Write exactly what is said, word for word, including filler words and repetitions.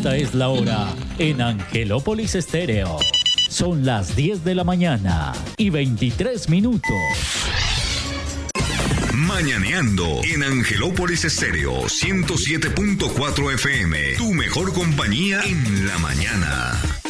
Esta es la hora en Angelópolis Estéreo. Son las diez de la mañana y veintitrés minutos. Mañaneando en Angelópolis Estéreo ciento siete punto cuatro F M. Tu mejor compañía en la mañana.